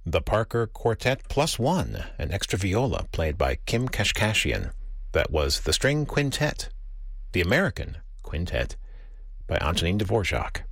The Parker Quartet Plus One, an extra viola played by Kim Kashkashian. That was The String Quintet, The American Quintet by Antonin Dvorak.